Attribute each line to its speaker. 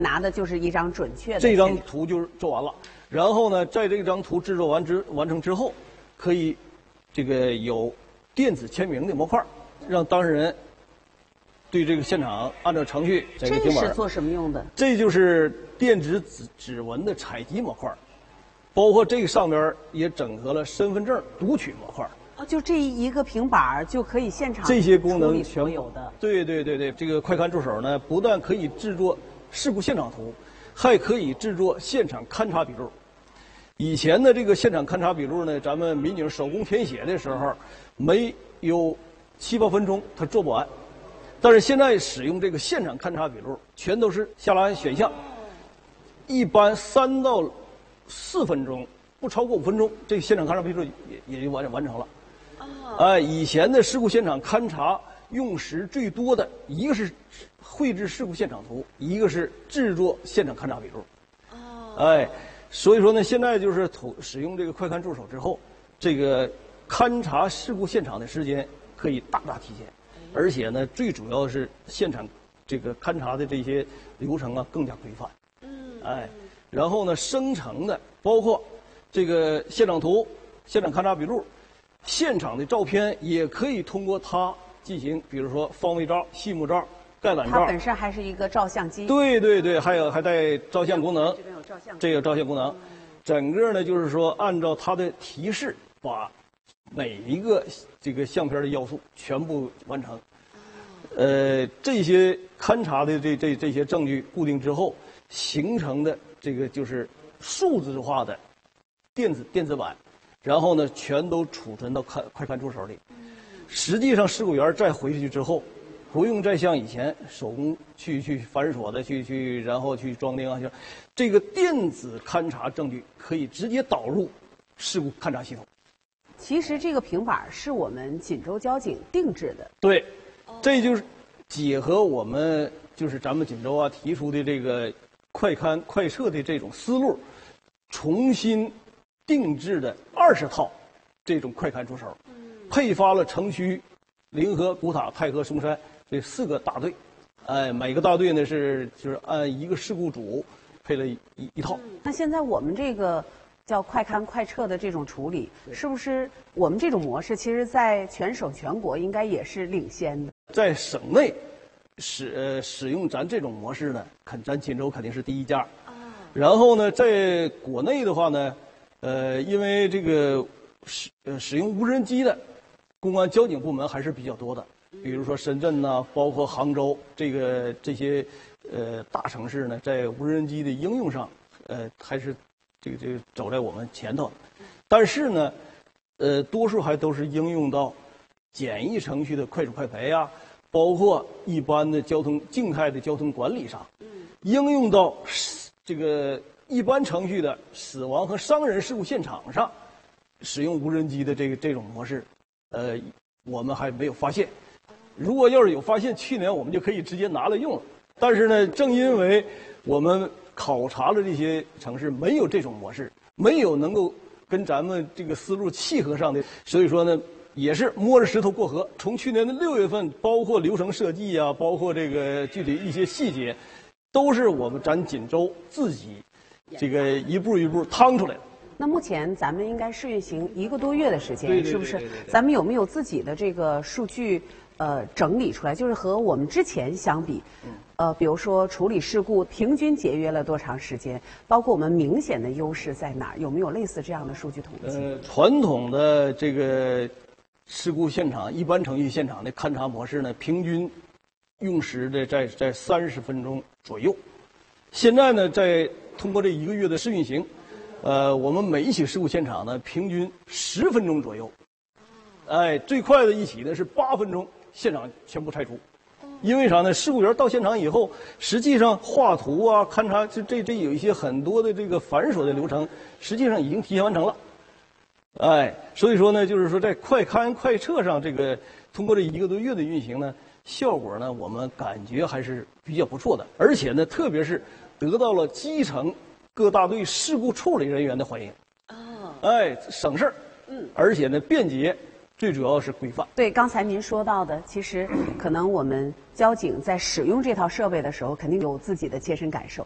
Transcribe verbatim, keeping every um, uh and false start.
Speaker 1: 拿的就是一张准确的。
Speaker 2: 这张图就是做完了，然后呢，在这张图制作完之完成之后，可以这个有电子签名的模块，让当事人对这个现场按照程序在这个平板。
Speaker 1: 这是做什么用的？
Speaker 2: 这就是电子指指纹的采集模块，包括这个上边也整合了身份证读取模块。
Speaker 1: 哦，就这一个平板就可以现场
Speaker 2: 这些功能
Speaker 1: 全有的。
Speaker 2: 对对对对，这个快看助手呢，不但可以制作事故现场图，还可以制作现场勘查笔录。以前的这个现场勘查笔录呢，咱们民警手工填写的时候，没有七八分钟他做不完。但是现在使用这个现场勘查笔录，全都是下拉选项，一般三到四分钟，不超过五分钟，这个现场勘查笔录也也就完完成了。哎，以前的事故现场勘查用时最多的一个是绘制事故现场图，一个是制作现场勘查笔录。哦。哎，所以说呢，现在就是图使用这个快看助手之后，这个勘查事故现场的时间可以大大提前，而且呢，最主要是现场这个勘查的这些流程啊更加规范。嗯。哎，然后呢，生成的包括这个现场图、现场勘查笔录。现场的照片也可以通过它进行，比如说方位照、细目照、概览照。
Speaker 1: 它本身还是一个照相机。
Speaker 2: 对对对，还有还带照相功能。
Speaker 1: 这边有照相。
Speaker 2: 这个照相功能，整个呢就是说按照它的提示，把每一个这个相片的要素全部完成。呃，这些勘查的这这这些证据固定之后，形成的这个就是数字化的电子电子版。然后呢，全都储存到看快看助手里。实际上，事故员再回去之后，不用再像以前手工去去反锁的去去，然后去装订啊，这个电子勘查证据可以直接导入事故勘查系统。
Speaker 1: 其实这个平板是我们锦州交警定制的。
Speaker 2: 对，这就是结合我们就是咱们锦州啊提出的这个快勘快测的这种思路，重新定制的二十套这种快看助手，配发了城区、临河、古塔、太和、嵩山这四个大队，哎，每个大队呢是就是按一个事故组配了一一套。
Speaker 1: 那现在我们这个叫快勘快测的这种处理，是不是我们这种模式，其实在全省全国应该也是领先的？
Speaker 2: 在省内使呃使用咱这种模式呢，肯咱锦州肯定是第一家。然后呢，在国内的话呢。呃，因为这个使呃使用无人机的公安交警部门还是比较多的，比如说深圳呐、啊，包括杭州这个这些呃大城市呢，在无人机的应用上，呃还是这个这个走在我们前头。但是呢，呃多数还都是应用到简易程序的快速快赔啊，包括一般的交通静态的交通管理上，应用到这个。一般程序的死亡和伤人事故现场上，使用无人机的这个这种模式，呃，我们还没有发现。如果要是有发现，去年我们就可以直接拿来用了。但是呢，正因为我们考察了这些城市没有这种模式，没有能够跟咱们这个思路契合上的，所以说呢，也是摸着石头过河。从去年的六月份，包括流程设计啊，包括这个具体一些细节，都是我们咱锦州自己。这个一步一步趟出来了。
Speaker 1: 那目前咱们应该试运行一个多月的时间，
Speaker 2: 对对对对对对
Speaker 1: 是不是？咱们有没有自己的这个数据呃整理出来？就是和我们之前相比，嗯、呃，比如说处理事故平均节约了多长时间？包括我们明显的优势在哪儿？有没有类似这样的数据统计？
Speaker 2: 呃，传统的这个事故现场一般程序现场的勘查模式呢，平均用时的在在三十分钟左右。现在呢，在通过这一个月的试运行，呃，我们每一起事故现场呢，平均十分钟左右。哎，最快的一起呢是八分钟，现场全部拆除。因为啥呢？事故员到现场以后，实际上画图啊、勘察，这这这有一些很多的这个繁琐的流程，实际上已经提前完成了。哎，所以说呢，就是说在快勘快测上，这个通过这一个多月的运行呢，效果呢，我们感觉还是比较不错的，而且呢，特别是得到了基层各大队事故处理人员的欢迎。哦，哎，省事儿，嗯，而且呢，便捷，最主要是规范。
Speaker 1: 对，刚才您说到的，其实可能我们交警在使用这套设备的时候，肯定有自己的切身感受。